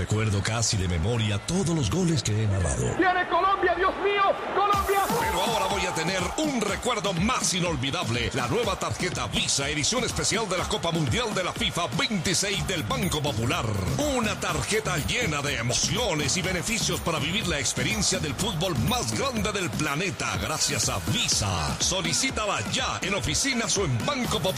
recuerdo casi de memoria todos los goles que he narrado. ¡Viene Colombia, Dios mío! ¡Colombia! Pero ahora voy a tener un recuerdo más inolvidable. La nueva tarjeta Visa, edición especial de la Copa Mundial de la FIFA 26 del Banco Popular. Una tarjeta llena de emociones y beneficios para vivir la experiencia del fútbol más grande del planeta gracias a Visa. Solicítala ya en oficinas o en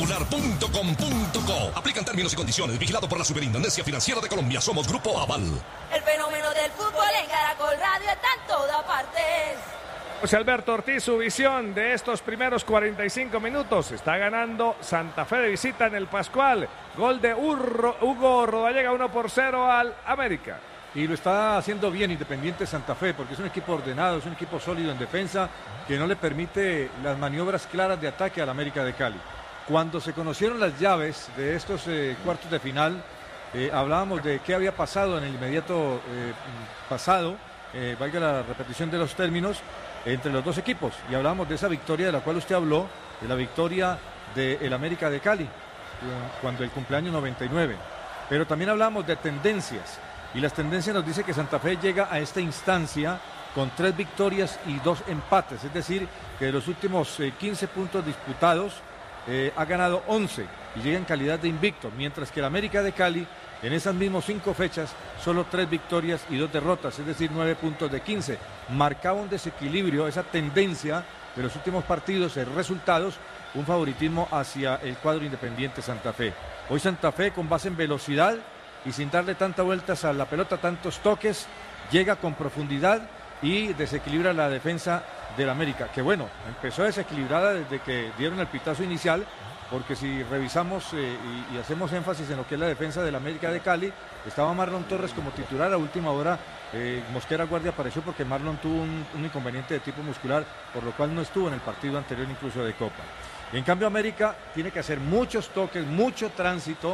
bancopopular.com.co. Aplican términos y condiciones. Vigilado por la Superintendencia Financiera de Colombia. Somos Grupo Aval. El fenómeno del fútbol en Caracol Radio está en todas partes. José Alberto Ortiz, su visión de estos primeros 45 minutos. Está ganando Santa Fe de visita en el Pascual. Gol de Hugo Rodallega, 1-0 al América. Y lo está haciendo bien Independiente Santa Fe, porque es un equipo ordenado, es un equipo sólido en defensa, que no le permite las maniobras claras de ataque al América de Cali. Cuando se conocieron las llaves de estos cuartos de final, hablábamos de qué había pasado en el inmediato pasado, valga la repetición de los términos, entre los dos equipos, y hablábamos de esa victoria de la cual usted habló, de la victoria del América de Cali, cuando el cumpleaños 99, pero también hablamos de tendencias, y las tendencias nos dice que Santa Fe llega a esta instancia con 3 victorias y 2 empates, es decir, que de los últimos 15 puntos disputados ha ganado 11 y llega en calidad de invicto, mientras que el América de Cali en esas mismas 5 fechas solo 3 victorias y 2 derrotas, es decir, 9 puntos de 15. Marcaba un desequilibrio, esa tendencia de los últimos partidos, resultados, un favoritismo hacia el cuadro Independiente Santa Fe. Hoy Santa Fe con base en velocidad y sin darle tantas vueltas a la pelota, tantos toques, llega con profundidad y desequilibra la defensa del América, que bueno, empezó desequilibrada desde que dieron el pitazo inicial, porque si revisamos y hacemos énfasis en lo que es la defensa del América de Cali, estaba Marlon Torres como titular. A última hora Mosquera Guardia apareció porque Marlon tuvo un inconveniente de tipo muscular, por lo cual no estuvo en el partido anterior incluso de Copa. En cambio América tiene que hacer muchos toques, mucho tránsito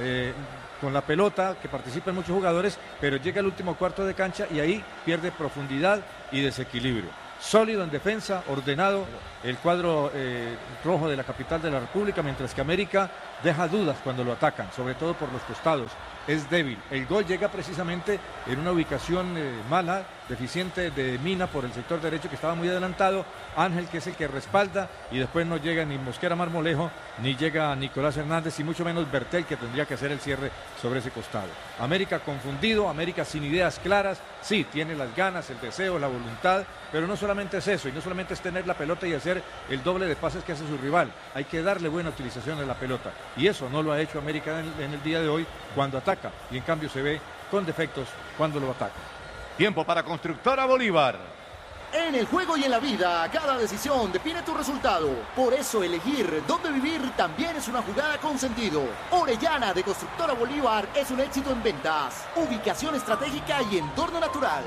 con la pelota, que participan muchos jugadores, pero llega al último cuarto de cancha y ahí pierde profundidad y desequilibrio. Sólido en defensa, ordenado el cuadro rojo de la capital de la República, mientras que América deja dudas cuando lo atacan, sobre todo por los costados. Es débil. El gol llega precisamente en una ubicación mala, deficiente de Mina por el sector derecho, que estaba muy adelantado. Ángel, que es el que respalda, y después no llega ni Mosquera Marmolejo, ni llega Nicolás Hernández, y mucho menos Bertel, que tendría que hacer el cierre sobre ese costado. América confundido, América sin ideas claras. Sí, tiene las ganas, el deseo, la voluntad, pero no solamente es eso, y no solamente es tener la pelota y hacer el doble de pases que hace su rival. Hay que darle buena utilización de la pelota, y eso no lo ha hecho América en el día de hoy cuando ataca, y en cambio se ve con defectos cuando lo ataca. Tiempo para Constructora Bolívar. En el juego y en la vida, cada decisión define tu resultado. Por eso elegir dónde vivir también es una jugada con sentido. Orellana de Constructora Bolívar es un éxito en ventas, ubicación estratégica y entorno natural.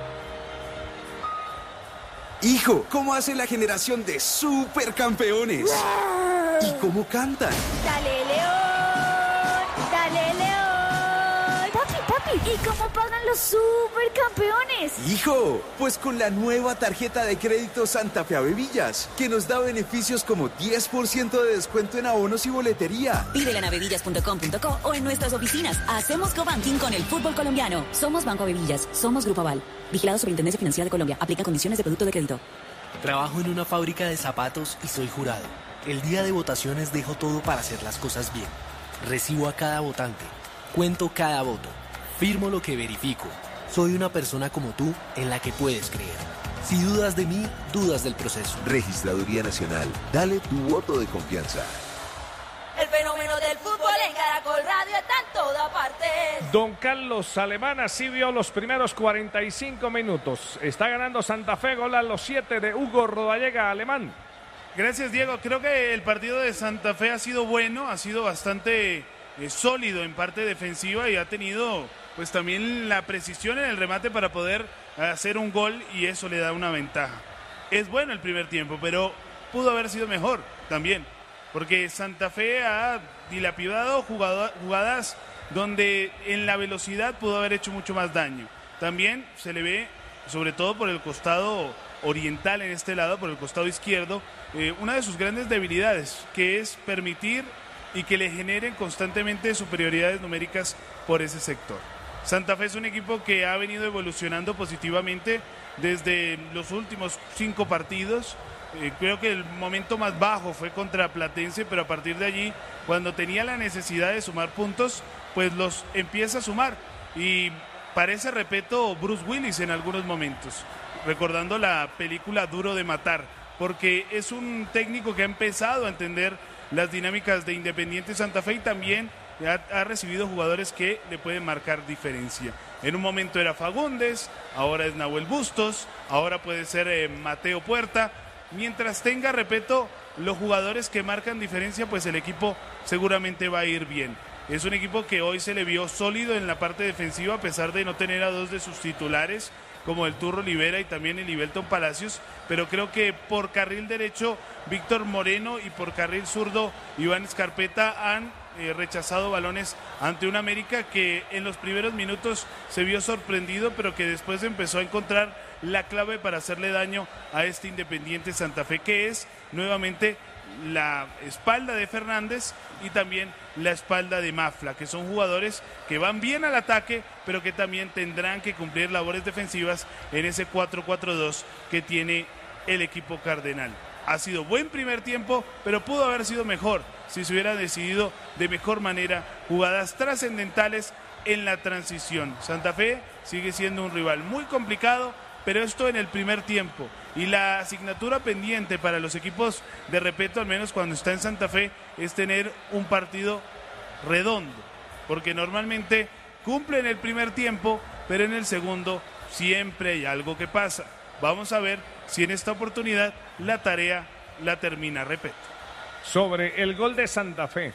Hijo, ¿cómo hace la generación de supercampeones? ¿Y cómo cantan? ¡Dale, León! ¡Dale, León! Papi, ¿y cómo pagan los supercampeones? Hijo, pues con la nueva tarjeta de crédito Santa Fe Avevillas, que nos da beneficios como 10% de descuento en abonos y boletería. Pídela en avevillas.com.co o en nuestras oficinas. Hacemos cobanking con el fútbol colombiano. Somos Banco Avevillas, somos Grupo Aval. Vigilado Superintendencia Financiera de Colombia. Aplica condiciones de producto de crédito. Trabajo en una fábrica de zapatos y soy jurado. El día de votaciones dejo todo para hacer las cosas bien. Recibo a cada votante. Cuento cada voto. Firmo lo que verifico. Soy una persona como tú en la que puedes creer. Si dudas de mí, dudas del proceso. Registraduría Nacional. Dale tu voto de confianza. El fenómeno del fútbol en Caracol Radio está en todas partes. Don Carlos Alemán así vio los primeros 45 minutos. Está ganando Santa Fe, gol a los 7 de Hugo Rodallega. Alemán. Gracias, Diego. Creo que el partido de Santa Fe ha sido bueno, ha sido bastante sólido en parte defensiva y ha tenido pues también la precisión en el remate para poder hacer un gol, y eso le da una ventaja. Es bueno el primer tiempo, pero pudo haber sido mejor también, porque Santa Fe ha dilapidado jugadas donde en la velocidad pudo haber hecho mucho más daño. También se le ve, sobre todo por el costado oriental, en este lado, por el costado izquierdo, una de sus grandes debilidades, que es permitir y que le generen constantemente superioridades numéricas por ese sector. Santa Fe es un equipo que ha venido evolucionando positivamente desde los últimos 5 partidos. Creo que el momento más bajo fue contra Platense, pero a partir de allí, cuando tenía la necesidad de sumar puntos, pues los empieza a sumar. Y parece, repito, Bruce Willis en algunos momentos, recordando la película Duro de Matar, porque es un técnico que ha empezado a entender las dinámicas de Independiente Santa Fe y también ha recibido jugadores que le pueden marcar diferencia. En un momento era Fagundes, ahora es Nahuel Bustos, ahora puede ser Mateo Puerta. Mientras tenga, repito, los jugadores que marcan diferencia, pues el equipo seguramente va a ir bien. Es un equipo que hoy se le vio sólido en la parte defensiva a pesar de no tener a 2 de sus titulares, como el Turro Olivera y también el Ibelton Palacios, pero creo que por carril derecho Víctor Moreno y por carril zurdo Iván Escarpeta han rechazado balones ante un América que en los primeros minutos se vio sorprendido, pero que después empezó a encontrar la clave para hacerle daño a este Independiente Santa Fe, que es nuevamente la espalda de Fernández y también la espalda de Mafla, que son jugadores que van bien al ataque, pero que también tendrán que cumplir labores defensivas en ese 4-4-2 que tiene el equipo cardenal. Ha sido buen primer tiempo, pero pudo haber sido mejor si se hubiera decidido de mejor manera jugadas trascendentales en la transición. Santa Fe sigue siendo un rival muy complicado, pero esto en el primer tiempo. Y la asignatura pendiente para los equipos de Repeto, al menos cuando está en Santa Fe, es tener un partido redondo, porque normalmente cumple en el primer tiempo, pero en el segundo siempre hay algo que pasa. Vamos a ver si en esta oportunidad la tarea la termina Repeto. Sobre el gol de Santa Fe,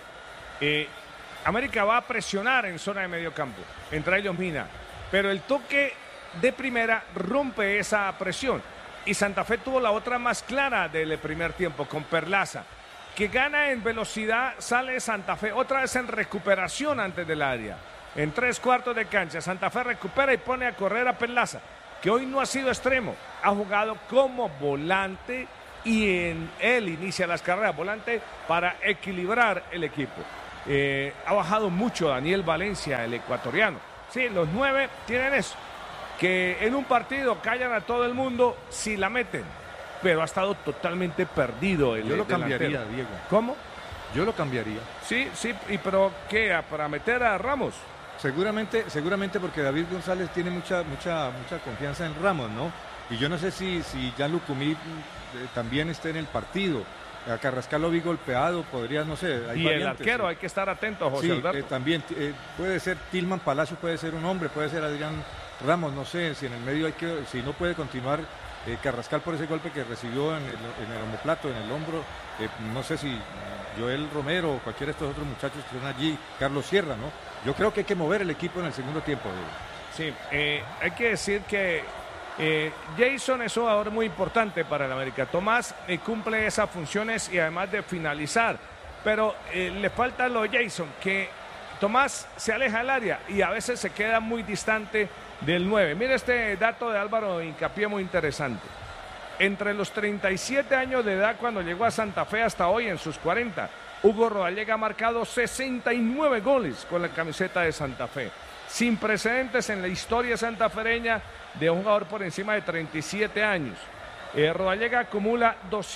América va a presionar en zona de medio campo, entre ellos Mina, pero el toque de primera rompe esa presión y Santa Fe tuvo la otra más clara del primer tiempo con Perlaza, que gana en velocidad. Sale Santa Fe otra vez en recuperación antes del área, en 3/4 de cancha. Santa Fe recupera y pone a correr a Perlaza, que hoy no ha sido extremo, ha jugado como volante y en él inicia las carreras, volante para equilibrar el equipo. Ha bajado mucho Daniel Valencia, el ecuatoriano. Sí, los 9 tienen eso, que en un partido callan a todo el mundo si la meten, pero ha estado totalmente perdido el Yo lo delantero. cambiaría, Diego. ¿Cómo? Yo lo cambiaría. Sí, pero ¿qué? ¿Para meter a Ramos? Seguramente porque David González tiene mucha confianza en Ramos, ¿no? Y yo no sé si ya Lucumí también esté en el partido. A Carrascal lo vi golpeado, podría, no sé. Hay y variantes, el arquero, sí. Hay que estar atento, José Sí, Alberto. también puede ser Tilman Palacio, puede ser un hombre, puede ser Adrián Ramos, no sé, si en el medio si no puede continuar Carrascal por ese golpe que recibió en el omoplato, en el hombro, no sé si Joel Romero o cualquiera de estos otros muchachos que están allí, Carlos Sierra, ¿no? Yo creo que hay que mover el equipo en el segundo tiempo. Sí, hay que decir que Jason es un jugador muy importante para el América. Tomás cumple esas funciones y además de finalizar, pero le falta lo de Jason, que Tomás se aleja del área y a veces se queda muy distante del 9. Mira este dato de Álvaro Hincapié muy interesante. Entre los 37 años de edad cuando llegó a Santa Fe hasta hoy en sus 40, Hugo Rodallega ha marcado 69 goles con la camiseta de Santa Fe. Sin precedentes en la historia santafereña de un jugador por encima de 37 años. Rodallega acumula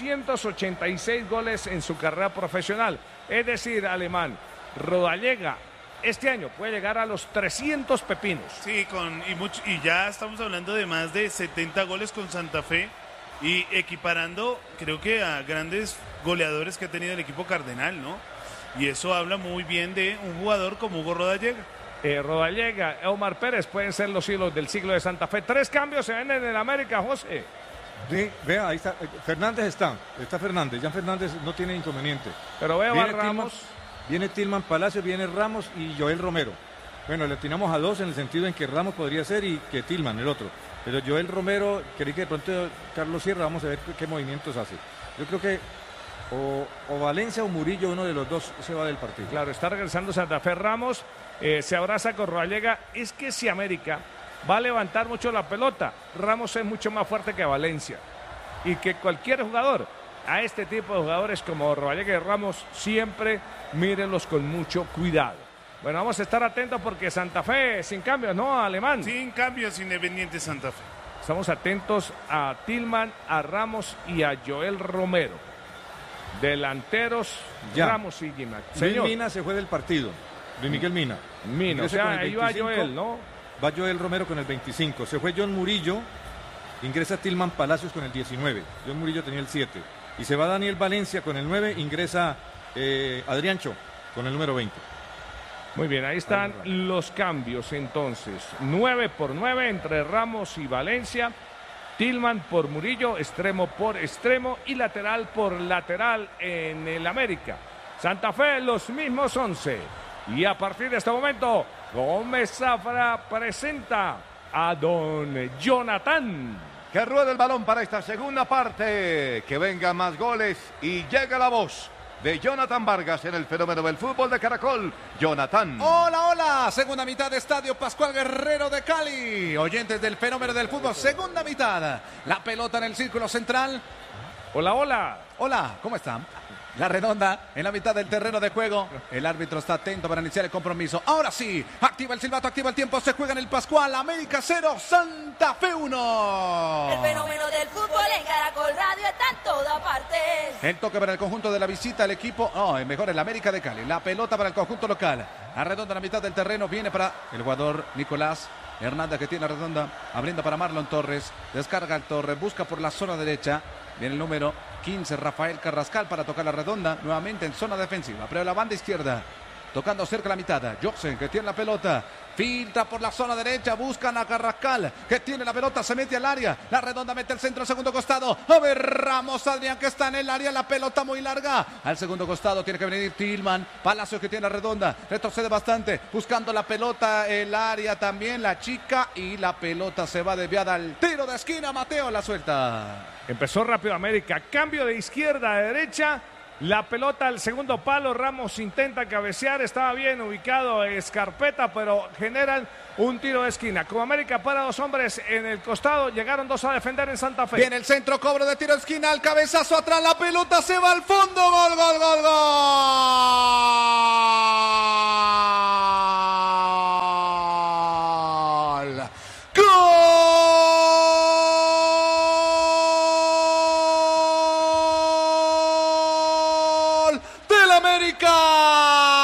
286 goles en su carrera profesional. Es decir, Alemán, Rodallega este año puede llegar a los 300 pepinos. Sí, y ya estamos hablando de más de 70 goles con Santa Fe y equiparando, creo que a grandes goleadores que ha tenido el equipo cardenal, ¿no? Y eso habla muy bien de un jugador como Hugo Rodallega. Rodallega, Omar Pérez pueden ser los hilos del siglo de Santa Fe. 3 cambios se ven en el América, José. Sí, vea, ahí está. Fernández está Fernández. Ya Fernández no tiene inconveniente. Pero veo a Ramos. Viene Tilman Palacio, viene Ramos y Joel Romero. Bueno, le atinamos a 2 en el sentido en que Ramos podría ser y que Tilman, el otro. Pero Joel Romero, creí que de pronto Carlos Sierra, vamos a ver qué movimientos hace. Yo creo que o Valencia o Murillo, uno de los dos se va del partido. Claro, está regresando Santa Fe. Ramos se abraza con Rodallega. Es que si América va a levantar mucho la pelota, Ramos es mucho más fuerte que Valencia. Y que cualquier jugador, a este tipo de jugadores como Rodallega y Ramos, siempre mírenlos con mucho cuidado. Bueno, vamos a estar atentos porque Santa Fe sin cambios, ¿no, Alemán? Sin cambios, Independiente Santa Fe. Estamos atentos a Tillman, a Ramos y a Joel Romero. Delanteros, ya. Ramos y Guimar. Luis Mina se fue del partido. Luis Miguel Mina. O sea, ahí va Joel, ¿no? Va Joel Romero con el 25. Se fue John Murillo. Ingresa Tillman Palacios con el 19. John Murillo tenía el 7. Y se va Daniel Valencia con el 9. Ingresa Adriancho con el número 20. Muy bien, ahí están los cambios entonces. 9 por 9 entre Ramos y Valencia. Tillman por Murillo, extremo por extremo y lateral por lateral en el América. Santa Fe, los mismos 11. Y a partir de este momento, Gómez Zafra presenta a don Jonathan. Que ruede el balón para esta segunda parte. Que vengan más goles y llega la voz de Jonathan Vargas en el fenómeno del fútbol de Caracol. Jonathan. Hola, hola. Segunda mitad de Estadio Pascual Guerrero de Cali. Oyentes del fenómeno del fútbol. Segunda mitad. La pelota en el círculo central. Hola, hola. Hola, ¿cómo están? La redonda en la mitad del terreno de juego. El árbitro está atento para iniciar el compromiso. Ahora sí, activa el silbato, activa el tiempo. Se juega en el Pascual. América 0, Santa Fe 1. El fenómeno del fútbol en Caracol Radio está en toda parte. El toque para el conjunto de la visita, el equipo, mejor el América de Cali. La pelota para el conjunto local. La redonda en la mitad del terreno viene para el jugador Nicolás Hernández, que tiene la redonda, abriendo para Marlon Torres. Descarga el Torres, busca por la zona derecha. Viene el número 15, Rafael Carrascal, para tocar la redonda. Nuevamente en zona defensiva. Pero la banda izquierda, tocando cerca la mitad. Joxen, que tiene la pelota. Filtra por la zona derecha, buscan a Carrascal, que tiene la pelota, se mete al área. La redonda mete el centro, segundo costado. A ver, Ramos Adrián, que está en el área, la pelota muy larga. Al segundo costado tiene que venir Tillman. Palacios, que tiene la redonda, retrocede bastante, buscando la pelota, el área también, la chica. Y la pelota se va desviada al tiro de esquina. Mateo la suelta. Empezó rápido América, cambio de izquierda a derecha. La pelota al segundo palo, Ramos intenta cabecear, estaba bien ubicado Escarpeta, pero generan un tiro de esquina. Como América para dos hombres en el costado, llegaron dos a defender en Santa Fe. Viene el centro, cobro de tiro de esquina, el cabezazo atrás, la pelota se va al fondo, gol, gol, gol, gol.